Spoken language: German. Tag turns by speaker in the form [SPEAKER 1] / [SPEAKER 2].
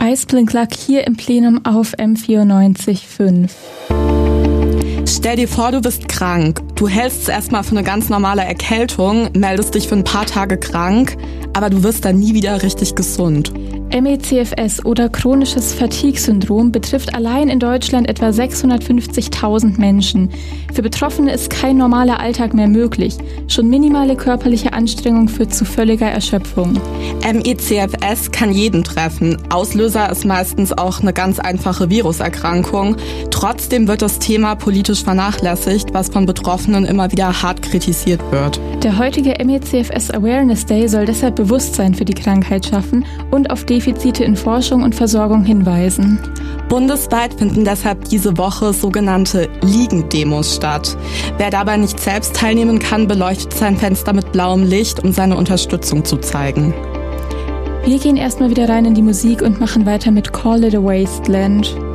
[SPEAKER 1] Iceblink Luck hier im Plenum auf M94.5.
[SPEAKER 2] Stell dir vor, du bist krank. Du hältst es erstmal für eine ganz normale Erkältung, meldest dich für ein paar Tage krank, aber du wirst dann nie wieder richtig gesund.
[SPEAKER 1] ME/CFS oder chronisches Fatigue-Syndrom betrifft allein in Deutschland etwa 650.000 Menschen. Für Betroffene ist kein normaler Alltag mehr möglich. Schon minimale körperliche Anstrengung führt zu völliger Erschöpfung.
[SPEAKER 2] ME/CFS kann jeden treffen. Auslöser ist meistens auch eine ganz einfache Viruserkrankung. Trotzdem wird das Thema politisch vernachlässigt, was von Betroffenen immer wieder hart kritisiert wird.
[SPEAKER 1] Der heutige ME/CFS Awareness Day soll deshalb Bewusstsein für die Krankheit schaffen und auf Defizite in Forschung und Versorgung hinweisen.
[SPEAKER 2] Bundesweit finden deshalb diese Woche sogenannte Liegendemos statt. Wer dabei nicht selbst teilnehmen kann, beleuchtet sein Fenster mit blauem Licht, um seine Unterstützung zu zeigen.
[SPEAKER 1] Wir gehen erstmal wieder rein in die Musik und machen weiter mit Call It a Wasteland.